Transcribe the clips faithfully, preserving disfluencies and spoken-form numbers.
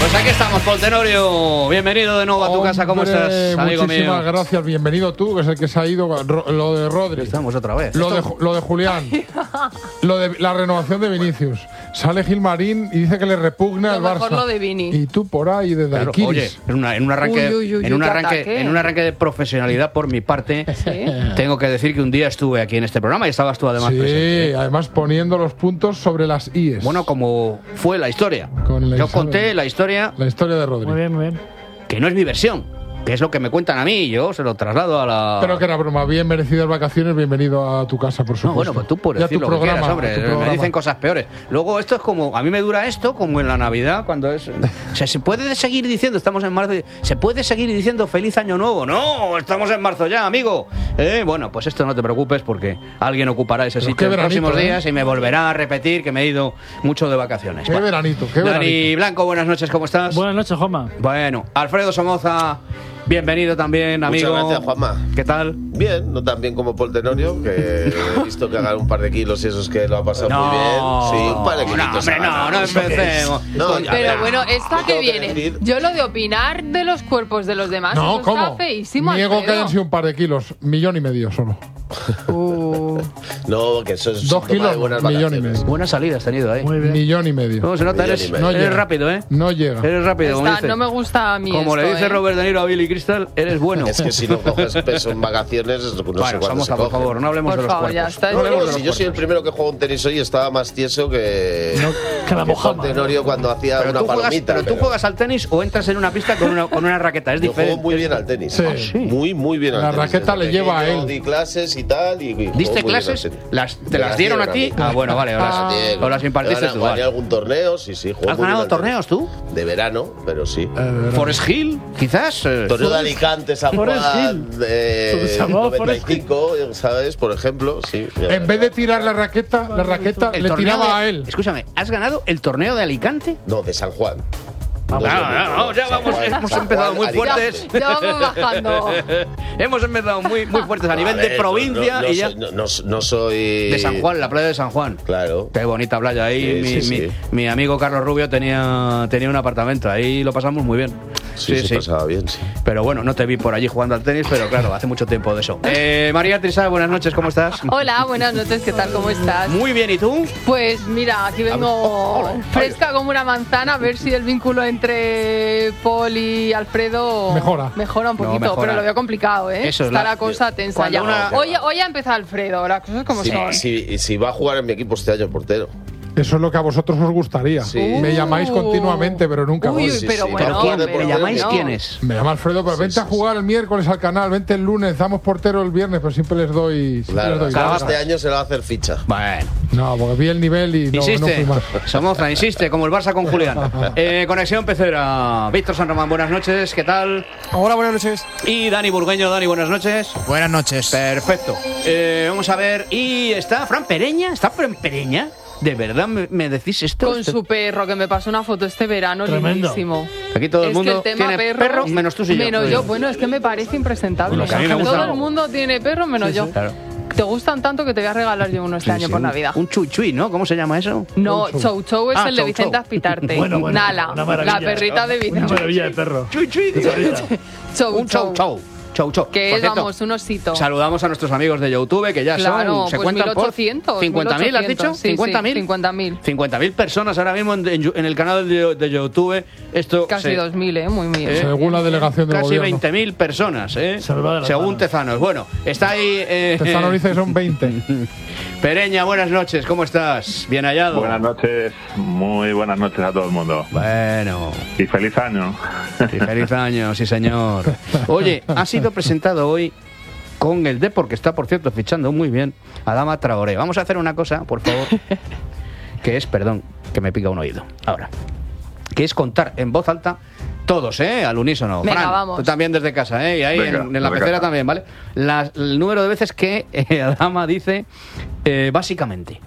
Pues aquí estamos, Paul Tenorio. Bienvenido de nuevo a tu casa. ¿Cómo Hombre, estás, amigo muchísimas mío? gracias. Bienvenido tú, que es el que se ha ido. Ro- Lo de Rodri. Estamos otra vez. Lo de, Esto- lo de Julián. Lo de la renovación de Vinicius. Sale Gilmarín y dice que le repugna al Lo Barça. mejor lo de Vini. Y tú por ahí de Claro, Daiquiris. oye, en, una- en un arranque, Uy, uy, uy, en, un qué arranque ataque. en un arranque de profesionalidad por mi parte, Sí. tengo que decir que un día estuve aquí en este programa y estabas tú además Sí, presente. además poniendo los puntos sobre las íes. Bueno, como fue la historia. Con la Yo historia. conté la historia La historia de Rodri. Muy bien, muy bien. que no es mi versión, que es lo que me cuentan a mí y yo se lo traslado a la... Pero que era broma. Bien merecidas vacaciones. Bienvenido a tu casa, por supuesto. No, bueno, pues tú puedes Y a decir tu lo que programa, quieras, a hombre. tu Me programa. dicen cosas peores. Luego esto es como... A mí me dura esto como en la Navidad, cuando es... O sea, ¿se puede seguir diciendo, estamos en marzo, se puede seguir diciendo feliz año nuevo? No, estamos en marzo ya, amigo. Eh, bueno, pues esto no te preocupes porque alguien ocupará ese Pero sitio qué en los veranito, próximos ¿eh? días y me volverá a repetir que me he ido mucho de vacaciones. Qué Bueno, veranito, qué Dani veranito. Blanco, buenas noches, ¿cómo estás? Buenas noches, Juanma. Bueno, Alfredo Somoza, bienvenido también, amigo. Muchas gracias, Juanma. ¿Qué tal? Bien, no tan bien como Paul Tenorio, que he visto que haga un par de kilos y eso es que lo ha pasado No, muy bien. Sí, un par de no, kilitos. hombre, ha no, ganado. no ¿Eso qué es? empecemos. No, a Pero ver, bueno, ¿esto a yo qué tengo que viene? decir- Yo lo de opinar de los cuerpos de los demás, No, eso ¿cómo? está feísimo, Niego que Alfredo. hayan sido un par de kilos. Millón y medio solo. Uh, No, que eso es Dos síntoma kilos, de buenas millón y vacaciones. medio. Buenas salidas has tenido ahí. Muy bien. Millón y medio. ¿Cómo se nota? Millón Eres, y medio. No eres llega. rápido, ¿eh? No llega. Eres rápido, como está, dice. no me gusta a mí Como le esto, dice ¿eh? Robert De Niro a Billy Crystal, eres bueno. Es que si no coges peso en vacaciones, no sé bueno, cuándo Somoza, se por coge. favor, no hablemos Por de los favor, ya cuerpos. está. No hablemos de Si los yo soy el cuerpos. primero que juega un tenis hoy, estaba más tieso que, Que la que mojama. Paul Tenorio cuando hacía Pero una tú, juegas, palomita. pero tú juegas al tenis o entras en una pista con una, con una raqueta, es Yo juego diferente. muy bien al tenis. Sí. Ah, sí. Muy, muy bien al La tenis. raqueta Desde le lleva a pequeño él. Di clases y tal. Y, y juego ¿Diste muy bien al clases? tenis. Las, ¿Te Me las dieron a ti? mí. Ah, bueno, vale, o las, Ah. Dieron. o las impartiste Gané- tú. gané Vale. algún torneo, sí, sí. juego ¿Has muy bien ganado al tenis. torneos tú? De verano, pero sí. Eh, de verdad. ¿Forest Hill, quizás? Eh, Torneo de Alicante, San Forest Juan, Hill. eh, Se llamaba noventa y cinco, ¿sabes? Por ejemplo, sí. En vez de tirar la raqueta, la raqueta el le torneo tiraba de- a él. Escúchame, ¿has ganado el torneo de Alicante? No, de San Juan. No, es lo no, mismo, no, ya San vamos, Juan, hemos San empezado Juan, muy Alicante. fuertes. Ya vamos bajando. Hemos empezado muy, muy fuertes a nivel A de ver, provincia no, no y ya. soy, no, no, no soy. De San Juan, la playa de San Juan. Claro. Qué bonita playa ahí. Sí, mi, sí, mi- sí. mi amigo Carlos Rubio tenía, tenía un apartamento. Ahí lo pasamos muy bien. Sí, sí, pasaba bien, sí. Pero bueno, no te vi por allí jugando al tenis, pero claro, hace mucho tiempo de eso. Eh, María Trisá, buenas noches, ¿cómo estás? Hola, buenas noches, ¿qué tal? ¿Cómo estás? Muy bien, ¿y tú? Pues mira, aquí vengo fresca como una manzana a ver si el vínculo entre Paul y Alfredo Mejora. mejora un No, poquito, mejora. pero lo veo complicado, ¿eh? Eso es Está la- la, cosa tensa Cuando ya. una- Hoy, hoy ha empezado Alfredo, las cosas como Si, son. si, si va a jugar en mi equipo este año portero. Eso es lo que a vosotros os gustaría. Sí. Me llamáis continuamente, pero nunca Uy, voy. uy, Sí, pero sí. bueno, ¿Pero quién? pero ¿Me llamáis no. quién es? Me llama Alfredo, pero Sí, vente a sí, jugar el miércoles al canal, vente el lunes, damos portero el viernes, pero siempre les doy. Siempre Claro, les doy hasta largas. este año se le va a hacer ficha. Bueno. No, porque vi el nivel y no, no Insiste, fui más. Somoza, insiste, como el Barça con Julián. Eh, conexión Pecera. Víctor San Román, buenas noches, ¿qué tal? Hola, buenas noches. Y Dani Burgueño, Dani, buenas noches. Buenas noches. Perfecto. Eh, vamos a ver, y está Fran Pereña, ¿está Fran Pereña? ¿De verdad me, me decís esto? Con su perro, que me pasó una foto este verano, Tremendo. lindísimo. Aquí todo el Es mundo que el tema tiene perro, perro, menos tú y yo. Menos yo, bueno, es que me parece impresentable. Lo que a mí me Todo gusta- el mundo tiene perro menos yo. Claro. Te gustan tanto que te voy a regalar yo uno este Sí, año sí, por un- Navidad. Un chui chui, ¿no? ¿Cómo se llama eso? No, Chou Chou es Ah, el de Chou Vicente Chou. Aspitarte. Bueno, bueno, Nala, una maravilla. la perrita de Una Vicente. maravilla de perro. Chui chui. Chou Un chau Chou. chau. Chau chau. Que Por es, cierto, vamos, un osito. saludamos a nuestros amigos de YouTube, que ya Claro, son, se pues cuentan mil ochocientos. por cincuenta mil, ¿has dicho? Sí, sí, ¿cincuenta mil? cincuenta mil. cincuenta mil personas ahora mismo en, en- en el canal de, de YouTube. Esto Casi se- dos mil, ¿eh? Muy bien. Eh, Según la delegación del Casi gobierno. veinte mil personas, ¿eh? Se nos va de las Según manos. Tezanos. Bueno, está ahí. Eh, Tezano dice que son veinte. Pereña, buenas noches, ¿cómo estás? Bien hallado. Buenas noches, muy buenas noches a todo el mundo. Bueno, Y feliz año. y feliz año, sí señor. Oye, ha sido presentado hoy con el Depor, que está, por cierto, fichando muy bien, Adama Traoré. Vamos a hacer una cosa, por favor, que es, perdón, que me pica un oído. Ahora, que es contar en voz alta todos, ¿eh? Al unísono. Venga, Fran, vamos. tú también desde casa, ¿eh? Y ahí Venga, en, en la desde pecera casa. también, ¿vale? Las- el número de veces que eh, Adama dice eh, básicamente.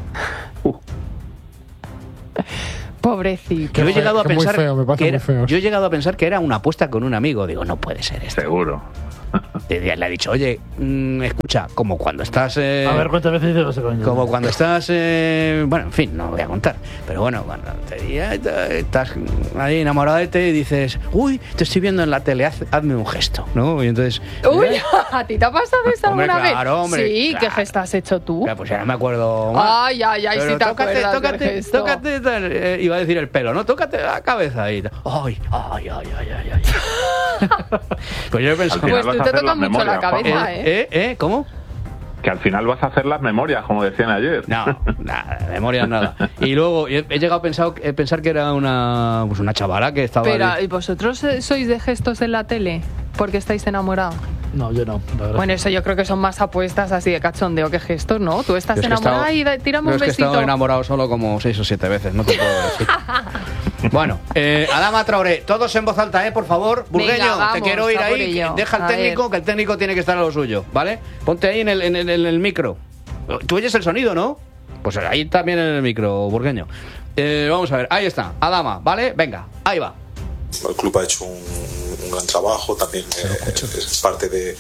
Pobrecito. Qué yo he feo, llegado a que muy pensar feo, me parece que era- muy feo. yo he llegado a pensar que era una apuesta con un amigo. Digo, no puede ser esto. Seguro. Le ha dicho, oye, mmm, escucha, como cuando estás... Eh, a ver, ¿cuántas veces dices ese coño? Como cuando estás... Eh, bueno, en fin, no voy a contar. Pero bueno, cuando te, estás ahí enamoradete y dices, uy, te estoy viendo en la tele, haz, hazme un gesto, ¿no? Y entonces... Uy, ¿eh? ¿a ti te ha pasado eso Hombre, alguna claro, vez? hombre, sí, claro. ¿qué gesto has hecho tú? Ya, pues ya no me acuerdo más. Ay, ay, ay, Pero si te tócate, acuerdas del tócate, gesto. tócate, tal, eh, iba a decir el pelo, ¿no? Tócate la cabeza y tal. Ay, ay, ay, ay, ay, ay. Pues yo he pensado... Al final Pues tú vas a te hacer tocas las mucho la memorias, cabeza, Juanma. ¿eh? ¿Eh? ¿Eh? ¿Cómo? Que al final vas a hacer las memorias, como decían ayer. No, nada, de memoria nada. Y luego he, he llegado a pensar, a pensar que era una, pues una chavala que estaba... Pero, ahí. ¿y vosotros eh, sois de gestos en la tele? Porque estáis enamorados. No, yo no, la verdad. Bueno, eso yo creo que son más apuestas así de cachondeo que gestos, ¿no? Tú estás Yo es que he enamorada estado- y da- tírame yo un es que he besito. estado enamorado solo como seis o siete veces, no te puedo decir. Bueno, eh, Adama Traoré, todos en voz alta, ¿eh? Por favor. Burgueño, Venga, vamos, te quiero ir a por ahí. ello. Deja al A técnico, ver. que el técnico tiene que estar a lo suyo, ¿vale? Ponte ahí en el, en el, en el micro. ¿Tú oyes el sonido, no? Pues ahí también en el micro, Burgueño. Eh, vamos a ver, ahí está, Adama, ¿vale? Venga, ahí va. El club ha hecho un, un gran trabajo, también eh, es parte de,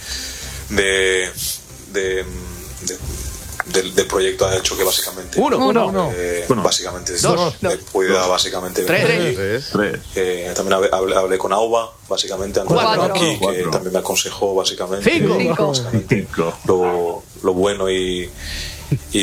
de, de, de- del, del proyecto, ha hecho que básicamente Uno, Uno. Uno. eh, Uno. básicamente Dos. me pueda básicamente Tres. venir. Tres. Tres. Eh, también hablé, hablé- hablé con Auba, básicamente, antes de Cuatro. venir aquí, que Cuatro. también me aconsejó básicamente, Cinco. Cinco. básicamente Cinco. lo, lo bueno y, y,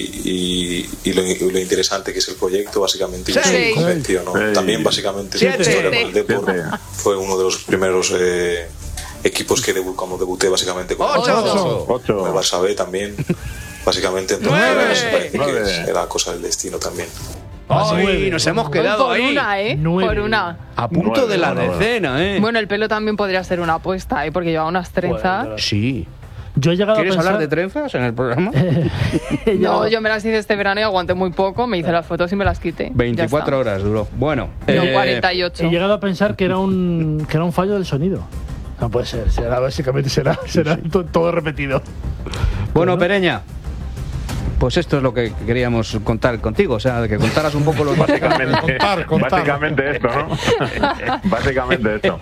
y, y lo, y lo interesante que es el proyecto, básicamente, y Seis. estoy convencido, ¿no? Seis. También básicamente Siete. la historia con el Depor Siete. fue uno de los primeros eh, equipos que debu- cuando debuté básicamente con, Ocho. con el Ocho. Barça B también, básicamente, entonces Nueve. me parece que Nueve. es- era cosa del destino también. Ay, nueve. nos hemos Pues quedado por ahí. una, ¿eh? Nueve. Por una. A punto Nueve, de la bueno, bueno. decena, ¿eh? Bueno, el pelo también podría ser una apuesta, ¿eh? Porque lleva unas trenzas. Bueno, Sí. Yo he llegado ¿Quieres a pensar... hablar de trenzas en el programa? He llegado- No, yo me las hice este verano y aguanté muy poco, me hice las fotos y me las quité. veinticuatro horas duró. Bueno. Yo eh, cuarenta y ocho. He llegado a pensar que era un que era un fallo del sonido. No puede ser, será básicamente será, será to- todo repetido. Bueno, Pereña. Pues esto es lo que queríamos contar contigo, o sea, que contaras un poco los Básicamente, Contar, contar. básicamente esto, ¿no? Básicamente esto.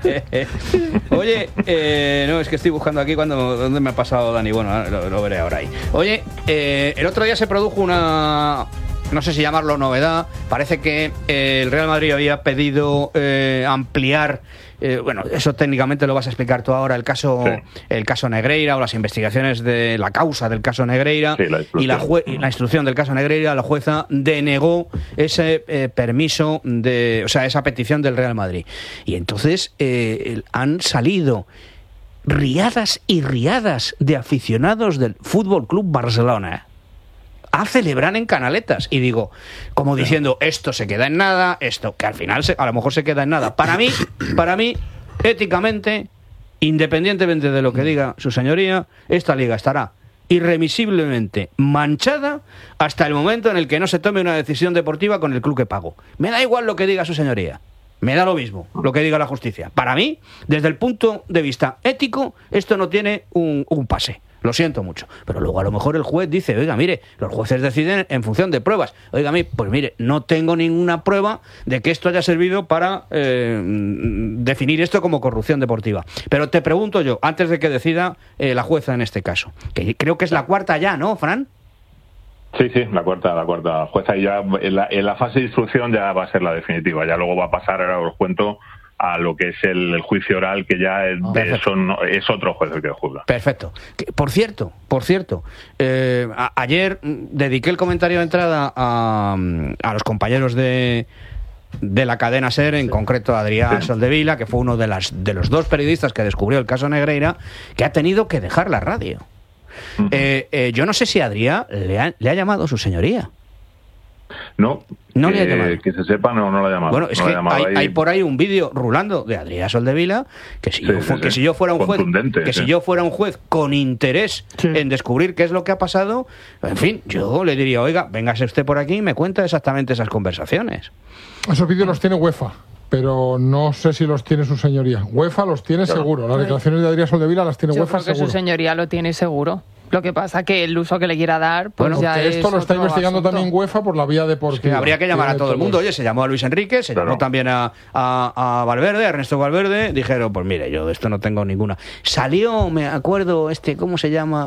Oye, eh, no, es que estoy buscando aquí cuando dónde me ha pasado Dani. Bueno, ahora lo, lo veré ahora ahí. Oye, eh, el otro día se produjo una, no sé si llamarlo novedad. Parece que eh, el Real Madrid había pedido eh, ampliar. Eh, bueno, eso técnicamente lo vas a explicar tú ahora, el caso Sí. el caso Negreira o las investigaciones de la causa del caso Negreira. Sí, la y la, instrucción. jue- y la instrucción del caso Negreira, la jueza denegó ese eh, permiso, de, o sea, esa petición del Real Madrid. Y entonces eh, el- han salido riadas y riadas de aficionados del Fútbol Club Barcelona a celebrar en canaletas. Y digo, como diciendo, esto se queda en nada, esto, que al final se- a lo mejor se queda en nada. Para mí, para mí, éticamente, independientemente de lo que diga su señoría, esta liga estará irremisiblemente manchada hasta el momento en el que no se tome una decisión deportiva con el club que pago. Me da igual lo que diga su señoría. Me da lo mismo lo que diga la justicia. Para mí, desde el punto de vista ético, esto no tiene un, un pase. Lo siento mucho. Pero luego a lo mejor el juez dice, oiga, mire, los jueces deciden en función de pruebas. Oiga, a mí, pues mire, no tengo ninguna prueba de que esto haya servido para eh, definir esto como corrupción deportiva. Pero te pregunto yo, antes de que decida eh, la jueza en este caso, que creo que es la cuarta ya, ¿no, Fran? Sí, sí, la cuarta, la cuarta jueza. Y ya en la, en la fase de instrucción ya va a ser la definitiva. Ya luego va a pasar, ahora os cuento, a lo que es el, el juicio oral, que ya es, de eso no- es otro juez el que juzga. Perfecto. Que, Por cierto, por cierto, eh, a- ayer mm, dediqué el comentario de entrada a, mm, a los compañeros de, de la cadena SER, en concreto a Adrián Sí. Soldevila, que fue uno de, las, de los dos periodistas que descubrió el caso Negreira, que ha tenido que dejar la radio. Ujú. Eh, eh, yo no sé si Adrián le ha, le ha llamado su señoría. No, No que, le ha llamado. que se sepa, no, no lo ha llamado. Bueno, es No lo que ha llamado hay, ahí. hay por ahí un vídeo rulando de Adrián Soldevila que si, Sí, yo, fu- sí, que sí. si yo fuera un juez Contundente, que sí. si yo fuera un juez con interés Sí. en descubrir qué es lo que ha pasado, en fin, yo le diría, oiga, véngase usted por aquí y me cuenta exactamente esas conversaciones. Esos vídeos los tiene UEFA, pero no sé si los tiene su señoría. UEFA los tiene seguro. Las declaraciones de Adrián Soldevila las tiene Yo UEFA creo que seguro. su señoría lo tiene seguro. Lo que pasa que el uso que le quiera dar, pues Bueno, ya que es esto lo está otro investigando asunto. también UEFA por la vía deportiva. Que habría que llamar a Tiene todo el mundo. todos. Oye, se llamó a Luis Enrique, se Claro. llamó también a, a, a Valverde, a Ernesto Valverde. Dijeron, pues mire, yo de esto no tengo ninguna. Salió, me acuerdo, este, ¿cómo se llama?